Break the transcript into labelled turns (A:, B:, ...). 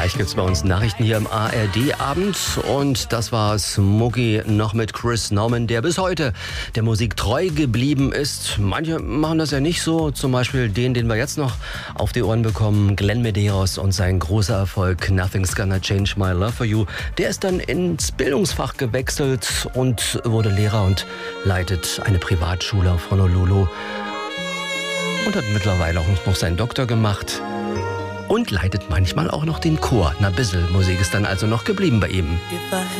A: Gleich gibt es bei uns Nachrichten hier im ARD-Abend. Und das war Smokey noch mit Chris Norman, der bis heute der Musik treu geblieben ist. Manche machen das ja nicht so. Zum Beispiel den wir jetzt noch auf die Ohren bekommen, Glenn Medeiros und sein großer Erfolg Nothing's Gonna Change My Love For You. Der ist dann ins Bildungsfach gewechselt und wurde Lehrer und leitet eine Privatschule auf Honolulu. Und hat mittlerweile auch noch seinen Doktor gemacht. Und leitet manchmal auch noch den Chor. Na, bissl Musik ist dann also noch geblieben bei ihm.